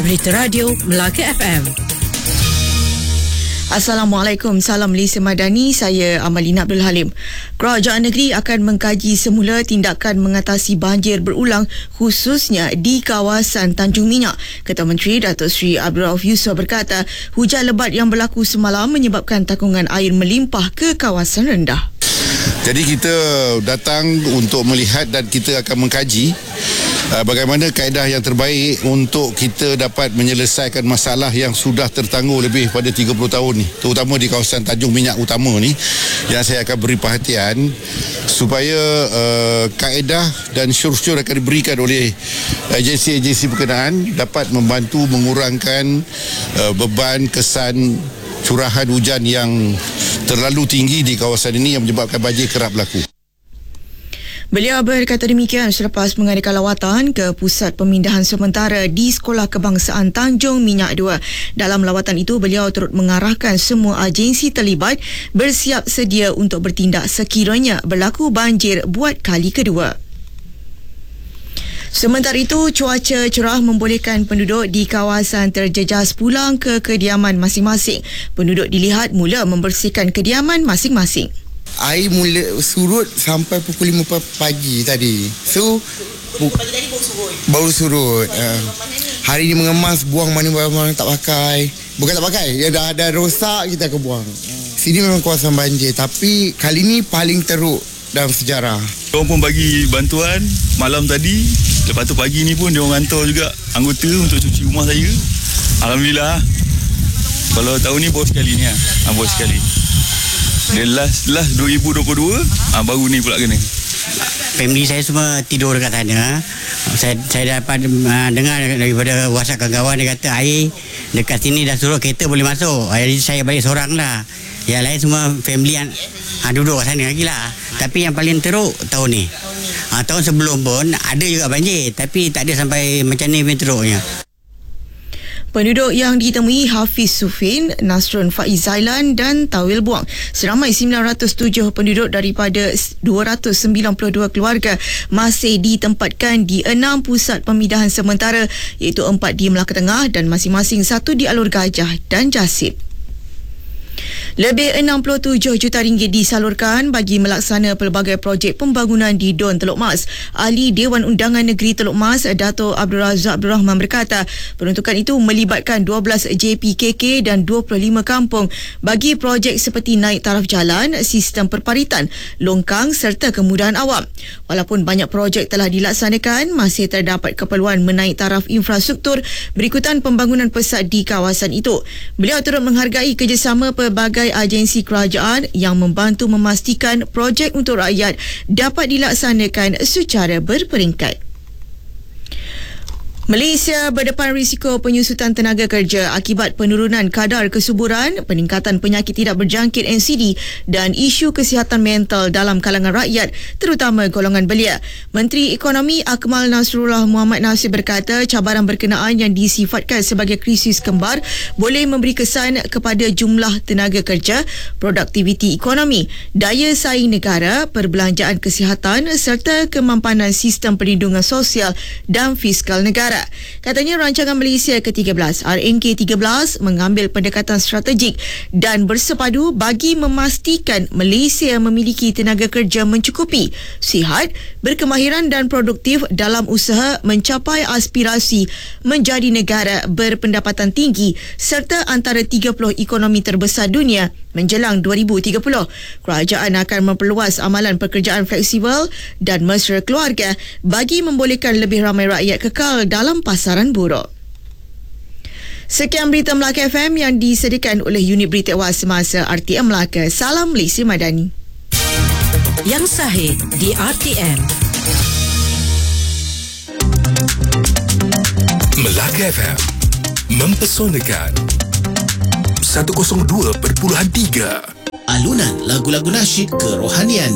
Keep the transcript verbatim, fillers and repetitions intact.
Berita Radio Melaka F M. Assalamualaikum, salam Malaysia Madani, saya Amalina Abdul Halim. Kerajaan negeri akan mengkaji semula tindakan mengatasi banjir berulang khususnya di kawasan Tanjung Minyak. Ketua Menteri Datuk Seri Abdul Rauf Yusof berkata, hujan lebat yang berlaku semalam menyebabkan takungan air melimpah ke kawasan rendah. Jadi kita datang untuk melihat dan kita akan mengkaji uh, bagaimana kaedah yang terbaik untuk kita dapat menyelesaikan masalah yang sudah tertangguh lebih pada tiga puluh tahun ni, terutama di kawasan Tanjung Minyak utama ni, yang saya akan beri perhatian supaya uh, kaedah dan syur-syur akan diberikan oleh agensi-agensi berkenaan dapat membantu mengurangkan uh, beban kesan curahan hujan yang terlalu tinggi di kawasan ini yang menyebabkan banjir kerap berlaku. Beliau berkata demikian selepas mengadakan lawatan ke Pusat Pemindahan Sementara di Sekolah Kebangsaan Tanjung Minyak dua. Dalam lawatan itu, beliau turut mengarahkan semua agensi terlibat bersiap sedia untuk bertindak sekiranya berlaku banjir buat kali kedua. Sementara itu, cuaca cerah membolehkan penduduk di kawasan terjejas pulang ke kediaman masing-masing. Penduduk dilihat mula membersihkan kediaman masing-masing. Air mula surut sampai pukul lima pagi tadi. So, pagi tadi baru surut. Baru surut. Uh, hari ni mengemas, buang mana-mana tak pakai. Bukan tak pakai, ya dah ada rosak kita akan buang. Sini memang kawasan banjir, tapi kali ni paling teruk dalam sejarah. Diorang pun bagi bantuan malam tadi. Lepas tu pagi ni pun diorang hantar juga anggota untuk cuci rumah saya. Alhamdulillah. Kalau tahun ni baru sekali ni lah. Ha, baru sekali. Dan last, last dua ribu dua puluh dua, ha, baru ni pula kena. Family saya semua tidur dekat sana. Saya, saya dapat uh, dengar daripada WhatsApp kawan-kawan, dia kata air dekat sini dah surut, kereta boleh masuk. Jadi saya balik seorang lah. Yang lain semua family yang ha, duduk kat sana lagi lah. Tapi yang paling teruk tahun ni. Ha, tahun sebelum pun ada juga banjir, tapi tak ada sampai macam ni punya teruknya. Penduduk yang ditemui Hafiz Sufin, Nasrun Faiz Zailan dan Tawil Buang. Seramai sembilan ratus tujuh penduduk daripada dua ratus sembilan puluh dua keluarga masih ditempatkan di enam pusat pemindahan sementara, iaitu empat di Melaka Tengah dan masing-masing satu di Alor Gajah dan Jasip. Lebih enam puluh tujuh juta ringgit disalurkan bagi melaksana pelbagai projek pembangunan di Dun Teluk Mas. Ahli Dewan Undangan Negeri Teluk Mas, Dato' Abdul Razak Abdul Rahman berkata, peruntukan itu melibatkan dua belas J P K K dan dua puluh lima kampung bagi projek seperti naik taraf jalan, sistem perparitan, longkang serta kemudahan awam. Walaupun banyak projek telah dilaksanakan, masih terdapat keperluan menaik taraf infrastruktur berikutan pembangunan pesat di kawasan itu. Beliau turut menghargai kerjasama pelbagai agensi kerajaan yang membantu memastikan projek untuk rakyat dapat dilaksanakan secara berperingkat. Malaysia berdepan risiko penyusutan tenaga kerja akibat penurunan kadar kesuburan, peningkatan penyakit tidak berjangkit N C D dan isu kesihatan mental dalam kalangan rakyat, terutama golongan belia. Menteri Ekonomi Akmal Nasrullah Muhammad Nasir berkata, cabaran berkenaan yang disifatkan sebagai krisis kembar boleh memberi kesan kepada jumlah tenaga kerja, produktiviti ekonomi, daya saing negara, perbelanjaan kesihatan serta kemampanan sistem perlindungan sosial dan fiskal negara. Katanya rancangan Malaysia ke tiga belas R N K tiga belas mengambil pendekatan strategik dan bersepadu bagi memastikan Malaysia memiliki tenaga kerja mencukupi, sihat, berkemahiran dan produktif dalam usaha mencapai aspirasi menjadi negara berpendapatan tinggi serta antara tiga puluh ekonomi terbesar dunia menjelang dua ribu tiga puluh. Kerajaan akan memperluas amalan pekerjaan fleksibel dan mesra keluarga bagi membolehkan lebih ramai rakyat kekal dalam pasaran buruh. Sekian berita Melaka F M yang disediakan oleh unit berita awal semasa R T M Melaka. Salam Malaysia Madani. Yang sahih di R T M. Melaka F M mempesonakan seratus dua perpuluhan tiga. Alunan lagu-lagu nasyid kerohanian.